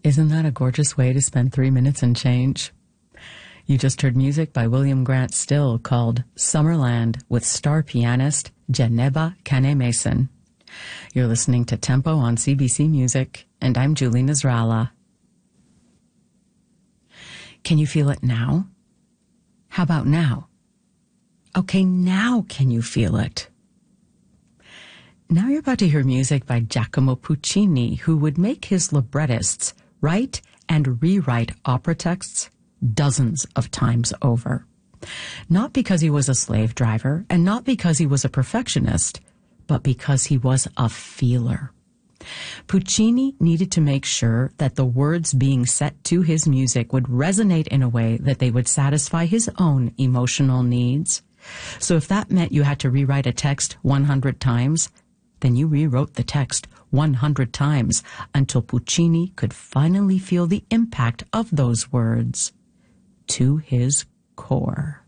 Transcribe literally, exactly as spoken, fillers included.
Isn't that a gorgeous way to spend three minutes and change? You just heard music by William Grant Still called Summerland with star pianist Janeba Kane-Mason. You're listening to Tempo on C B C Music, and I'm Julie Nasrallah. Can you feel it now? How about now? Okay, now can you feel it? Now you're about to hear music by Giacomo Puccini, who would make his librettists write and rewrite opera texts dozens of times over. Not because he was a slave driver, and not because he was a perfectionist, but because he was a feeler. Puccini needed to make sure that the words being set to his music would resonate in a way that they would satisfy his own emotional needs. So if that meant you had to rewrite a text one hundred times, then you rewrote the text one hundred times until Puccini could finally feel the impact of those words to his core.